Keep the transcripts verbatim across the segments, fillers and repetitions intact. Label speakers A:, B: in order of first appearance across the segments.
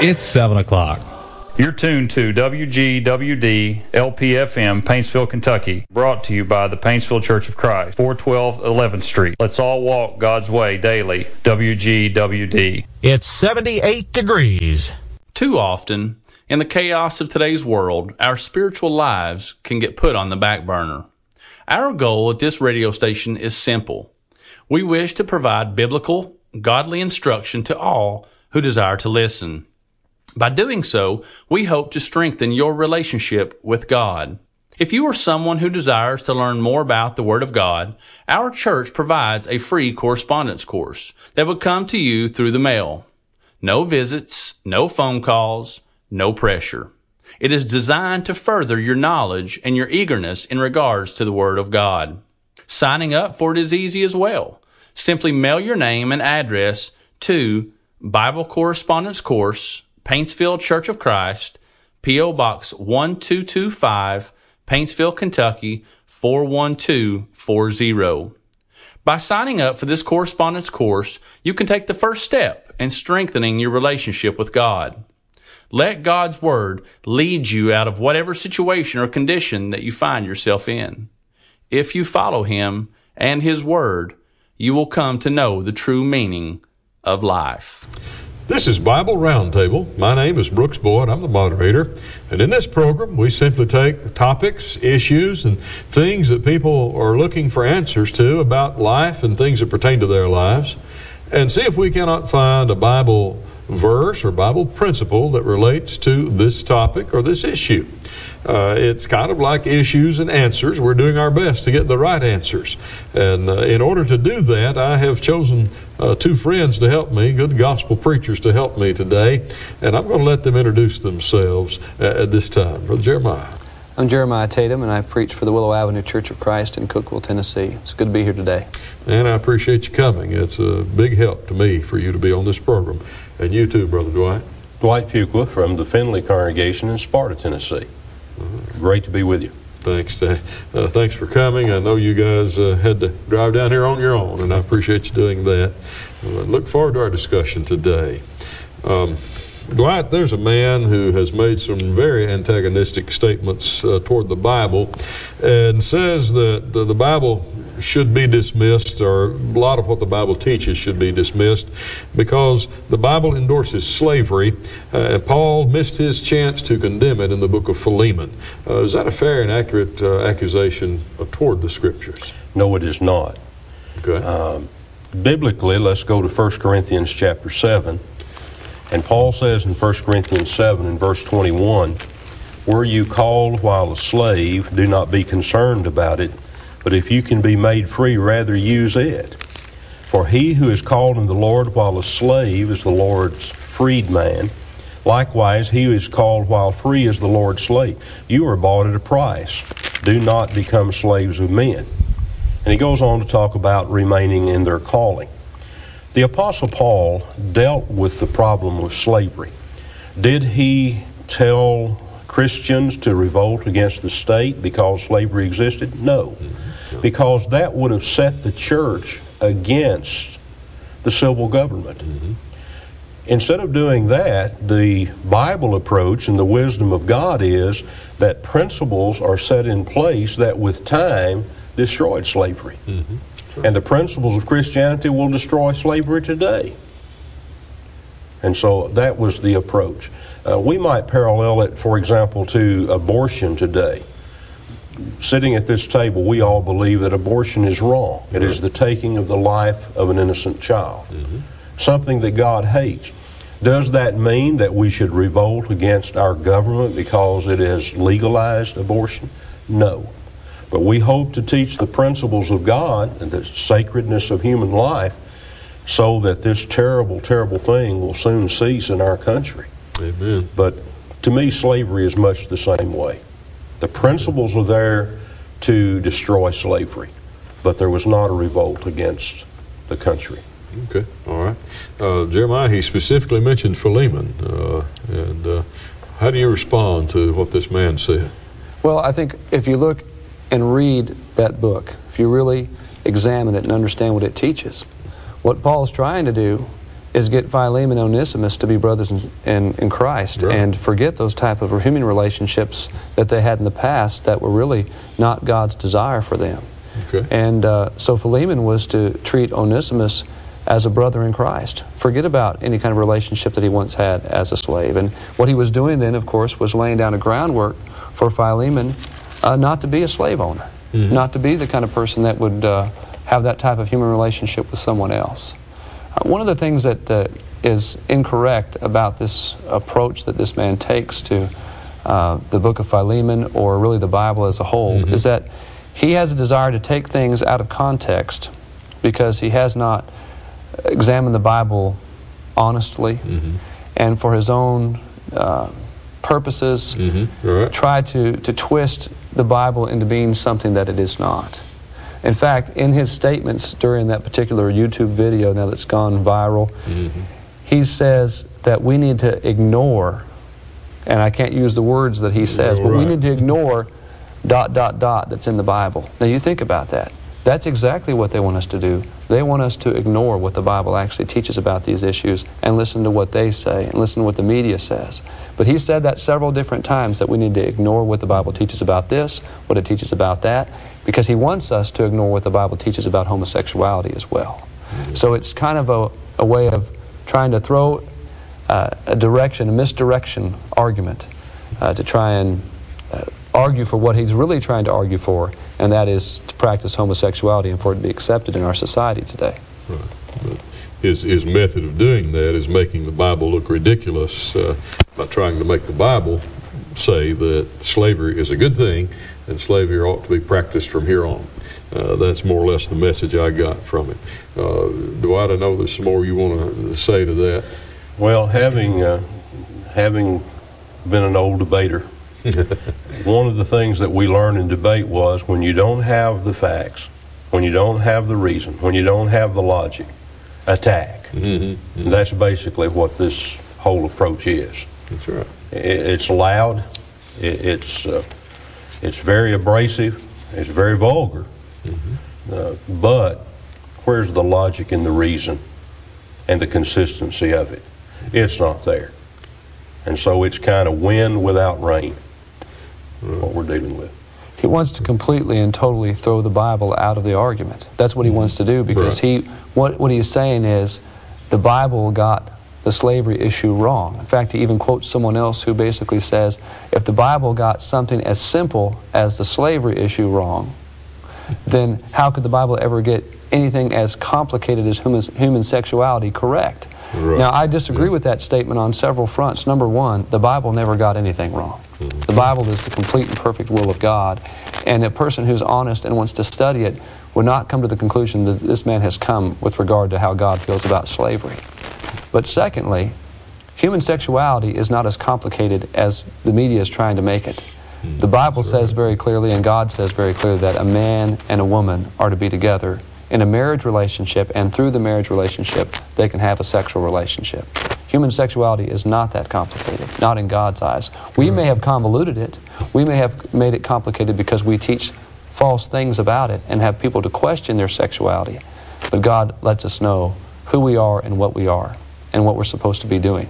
A: It's seven o'clock.
B: You're tuned to W G W D L P F M, Paintsville, Kentucky. Brought to you by the Paintsville Church of Christ, four twelve eleventh Street. Let's all walk God's way daily. W G W D.
C: It's seventy-eight degrees.
D: Too often, in the chaos of today's world, our spiritual lives can get put on the back burner. Our goal at this radio station is simple. We wish to provide biblical, godly instruction to all who desire to listen. By doing so, we hope to strengthen your relationship with God. If you are someone who desires to learn more about the Word of God, our church provides a free correspondence course that will come to you through the mail. No visits, no phone calls, no pressure. It is designed to further your knowledge and your eagerness in regards to the Word of God. Signing up for it is easy as well. Simply mail your name and address to Bible Correspondence Course, Paintsville Church of Christ, P O Box one two two five, Paintsville, Kentucky four one two four zero. By signing up for this correspondence course, you can take the first step in strengthening your relationship with God. Let God's Word lead you out of whatever situation or condition that you find yourself in. If you follow Him and His Word, you will come to know the true meaning of life.
E: This is Bible Roundtable. My name is Brooks Boyd. I'm the moderator. And in this program, we simply take topics, issues, and things that people are looking for answers to about life and things that pertain to their lives, and see if we cannot find a Bible verse or Bible principle that relates to this topic or this issue. Uh, it's kind of like issues and answers. We're doing our best to get the right answers. And uh, in order to do that, I have chosen uh, two friends to help me, good gospel preachers to help me today. And I'm going to let them introduce themselves uh, at this time. Brother Jeremiah.
F: I'm Jeremiah Tatum, and I preach for the Willow Avenue Church of Christ in Cookeville, Tennessee. It's good to be here today.
E: And I appreciate you coming. It's a big help to me for you to be on this program. And you too, Brother Dwight.
G: Dwight Fuqua from the Findlay congregation in Sparta, Tennessee. Great to be with you.
E: Thanks. Uh, uh, thanks for coming. I know you guys uh, had to drive down here on your own, and I appreciate you doing that. Uh, look forward to our discussion today. Um, Dwight, there's a man who has made some very antagonistic statements uh, toward the Bible and says that the, the Bible should be dismissed, or a lot of what the Bible teaches should be dismissed, because the Bible endorses slavery, uh, and Paul missed his chance to condemn it in the book of Philemon. Uh, is that a fair and accurate uh, accusation uh, toward the Scriptures?
G: No, it is not.
E: Okay.
G: Um, biblically, let's go to First Corinthians chapter seven. And Paul says in First Corinthians seven and verse twenty-one, "Were you called while a slave, do not be concerned about it, but if you can be made free, rather use it. For he who is called in the Lord while a slave is the Lord's freedman. Likewise, he who is called while free is the Lord's slave. You are bought at a price. Do not become slaves of men." And he goes on to talk about remaining in their calling. The Apostle Paul dealt with the problem of slavery. Did he tell Christians to revolt against the state because slavery existed? No, because that would have set the church against the civil government. Mm-hmm. Instead of doing that, the Bible approach and the wisdom of God is that principles are set in place that with time destroyed slavery. Mm-hmm. And the principles of Christianity will destroy slavery today. And so that was the approach. Uh, we might parallel it, for example, to abortion today. Sitting at this table, we all believe that abortion is wrong. It is the taking of the life of an innocent child, mm-hmm. something that God hates. Does that mean that we should revolt against our government because it has legalized abortion? No. But we hope to teach the principles of God and the sacredness of human life so that this terrible, terrible thing will soon cease in our country.
E: Amen.
G: But to me, slavery is much the same way. The principles are there to destroy slavery, but there was not a revolt against the country.
E: Okay, all right. Uh, Jeremiah, he specifically mentioned Philemon. Uh, and uh, how do you respond to what this man said?
F: Well, I think if you look and read that book, if you really examine it and understand what it teaches, what Paul's trying to do is get Philemon and Onesimus to be brothers in, in, in Christ, right, and forget those type of human relationships that they had in the past that were really not God's desire for them.
E: Okay.
F: And uh, so Philemon was to treat Onesimus as a brother in Christ. Forget about any kind of relationship that he once had as a slave. And what he was doing then, of course, was laying down a groundwork for Philemon uh, not to be a slave owner, mm-hmm. not to be the kind of person that would uh, have that type of human relationship with someone else. Uh, one of the things that uh, is incorrect about this approach that this man takes to uh, the book of Philemon, or really the Bible as a whole, mm-hmm. is that he has a desire to take things out of context because he has not examined the Bible honestly, mm-hmm. and for his own uh, purposes,
E: mm-hmm. right.
F: try to, to twist the Bible into being something that it is not. In fact, in his statements during that particular YouTube video now that's gone viral, mm-hmm. he says that we need to ignore, and I can't use the words that he says,
E: oh,
F: but
E: right.
F: we need to ignore dot, dot, dot that's in the Bible. Now you think about that. That's exactly what they want us to do. They want us to ignore what the Bible actually teaches about these issues and listen to what they say and listen to what the media says. But he said that several different times, that we need to ignore what the Bible teaches about this, what it teaches about that, because he wants us to ignore what the Bible teaches about homosexuality as well. Mm-hmm. So it's kind of a, a way of trying to throw uh, a direction, a misdirection argument uh, to try and uh, argue for what he's really trying to argue for, and that is to practice homosexuality and for it to be accepted in our society today.
E: Right. But his, his method of doing that is making the Bible look ridiculous uh, by trying to make the Bible say that slavery is a good thing and slavery ought to be practiced from here on. Uh, that's more or less the message I got from it. Uh, Dwight, I know there's some more you want to say to that.
G: Well, having uh, having been an old debater, one of the things that we learned in debate was when you don't have the facts, when you don't have the reason, when you don't have the logic, attack. Mm-hmm. Mm-hmm. That's basically what this whole approach is.
E: That's right.
G: It, it's loud. It, it's uh, it's very abrasive. It's very vulgar. Mm-hmm. Uh, but where's the logic and the reason and the consistency of it? It's not there. And so it's kind of wind without rain, what we're dealing with.
F: He wants to completely and totally throw the Bible out of the argument. That's what he wants to do, because right. he what what he's saying is the Bible got the slavery issue wrong. In fact, he even quotes someone else who basically says, if the Bible got something as simple as the slavery issue wrong, then how could the Bible ever get anything as complicated as human, human sexuality correct? Right. Now, I disagree yeah. with that statement on several fronts. Number one, the Bible never got anything wrong. Mm-hmm. The Bible is the complete and perfect will of God, and a person who's honest and wants to study it would not come to the conclusion that this man has come with regard to how God feels about slavery. But secondly, human sexuality is not as complicated as the media is trying to make it. Mm-hmm. The Bible That's says right. very clearly, and God says very clearly, that a man and a woman are to be together in a marriage relationship, and through the marriage relationship, they can have a sexual relationship. Human sexuality is not that complicated, not in God's eyes. We may have convoluted it. We may have made it complicated because we teach false things about it and have people to question their sexuality. But God lets us know who we are and what we are and what we're supposed to be doing.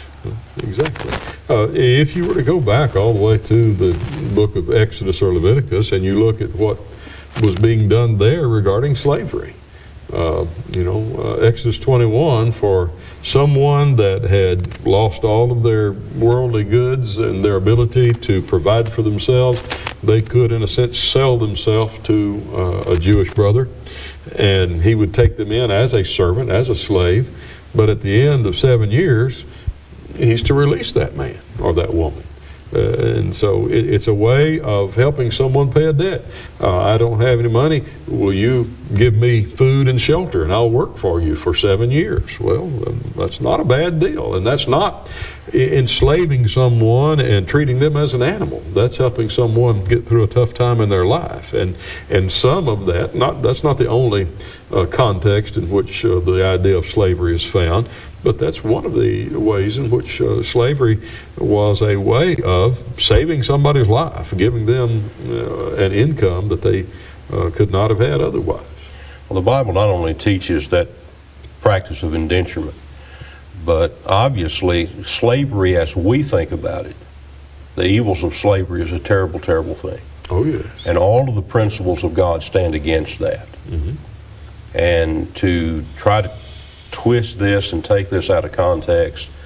E: Exactly. Uh, if you were to go back all the way to the book of Exodus or Leviticus and you look at what was being done there regarding slavery. Uh, you know, uh, Exodus twenty-one, for someone that had lost all of their worldly goods and their ability to provide for themselves, they could, in a sense, sell themselves to uh, a Jewish brother, and he would take them in as a servant, as a slave, but at the end of seven years, he's to release that man or that woman. Uh, and so it, it's a way of helping someone pay a debt. Uh, I don't have any money. Will you give me food and shelter, and I'll work for you for seven years? Well, um, that's not a bad deal, and that's not enslaving someone and treating them as an animal. That's helping someone get through a tough time in their life. And and some of that, not that's not the only uh, context in which uh, the idea of slavery is found. But that's one of the ways in which uh, slavery was a way of saving somebody's life, giving them uh, an income that they uh, could not have had otherwise.
G: Well, the Bible not only teaches that practice of indenturement, But obviously, slavery as we think about it, the evils of slavery is a terrible, terrible thing.
E: Oh, yes.
G: And all of the principles of God stand against that.
E: Mm-hmm.
G: And to try to twist this and take this out of context